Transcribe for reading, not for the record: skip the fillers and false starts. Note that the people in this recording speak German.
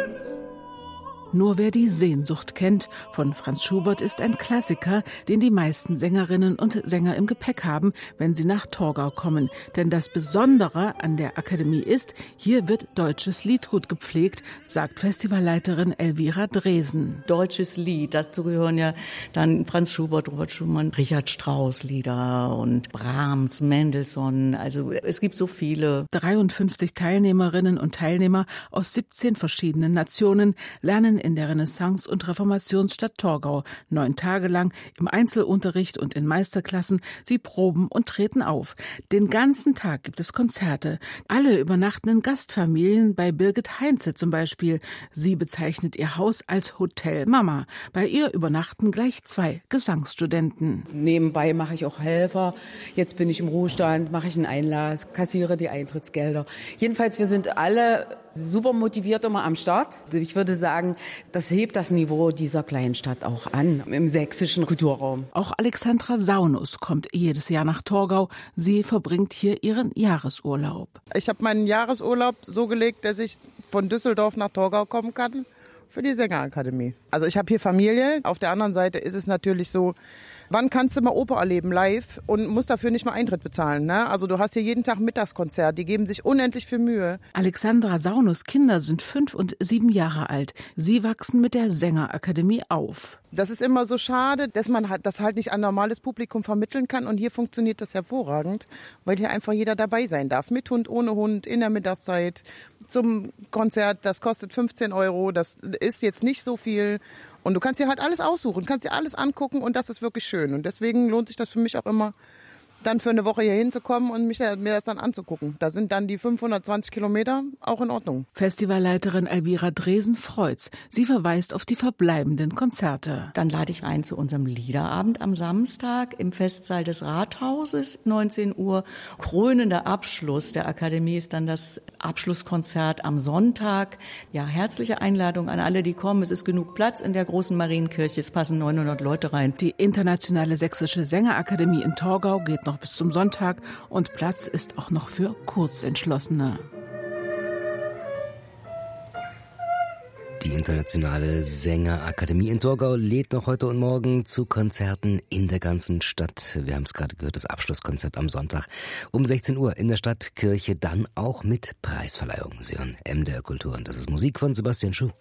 Nur wer die Sehnsucht kennt von Franz Schubert ist ein Klassiker, den die meisten Sängerinnen und Sänger im Gepäck haben, wenn sie nach Torgau kommen. Denn das Besondere an der Akademie ist, hier wird deutsches Liedgut gepflegt, sagt Festivalleiterin Elvira Dresen. Deutsches Lied, dazu gehören ja dann Franz Schubert, Robert Schumann, Richard Strauss Lieder und Brahms, Mendelssohn. Also es gibt so viele. 53 Teilnehmerinnen und Teilnehmer aus 17 verschiedenen Nationen lernen in der Renaissance- und Reformationsstadt Torgau 9 Tage lang im Einzelunterricht und in Meisterklassen. Sie proben und treten auf. Den ganzen Tag gibt es Konzerte. Alle übernachten in Gastfamilien, bei Birgit Heinze zum Beispiel. Sie bezeichnet ihr Haus als Hotel Mama. Bei ihr übernachten gleich 2 Gesangsstudenten. Nebenbei mache ich auch Helfer. Jetzt bin ich im Ruhestand, mache ich einen Einlass, kassiere die Eintrittsgelder. Jedenfalls, wir sind alle super motiviert immer am Start. Ich würde sagen, das hebt das Niveau dieser kleinen Stadt auch an, im sächsischen Kulturraum. Auch Alexandra Saunus kommt jedes Jahr nach Torgau. Sie verbringt hier ihren Jahresurlaub. Ich habe meinen Jahresurlaub so gelegt, dass ich von Düsseldorf nach Torgau kommen kann für die Sängerakademie. Also ich habe hier Familie. Auf der anderen Seite ist es natürlich so, wann kannst du mal Oper erleben live und musst dafür nicht mal Eintritt bezahlen, ne? Also du hast hier jeden Tag Mittagskonzert, die geben sich unendlich viel Mühe. Alexandra Saunus Kinder sind 5 und 7 Jahre alt. Sie wachsen mit der Sängerakademie auf. Das ist immer so schade, dass man das halt nicht an normales Publikum vermitteln kann und hier funktioniert das hervorragend, weil hier einfach jeder dabei sein darf, mit Hund, ohne Hund, in der Mittagszeit, zum Konzert, das kostet 15 €, das ist jetzt nicht so viel. Und du kannst dir halt alles aussuchen, kannst dir alles angucken und das ist wirklich schön. Und deswegen lohnt sich das für mich auch immer, dann für eine Woche hier hinzukommen und mir das dann anzugucken. Da sind dann die 520 Kilometer auch in Ordnung. Festivalleiterin Elvira Dresen freut's. Sie verweist auf die verbleibenden Konzerte. Dann lade ich ein zu unserem Liederabend am Samstag im Festsaal des Rathauses, 19 Uhr. Krönender Abschluss der Akademie ist dann das Abschlusskonzert am Sonntag. Ja, herzliche Einladung an alle, die kommen. Es ist genug Platz in der großen Marienkirche. Es passen 900 Leute rein. Die Internationale Sächsische Sängerakademie in Torgau geht noch bis zum Sonntag und Platz ist auch noch für Kurzentschlossene. Die Internationale Sängerakademie in Torgau lädt noch heute und morgen zu Konzerten in der ganzen Stadt. Wir haben es gerade gehört, das Abschlusskonzert am Sonntag um 16 Uhr in der Stadtkirche, dann auch mit Preisverleihung. Sie hören MDR Kultur und das ist Musik von Sebastian Schuh.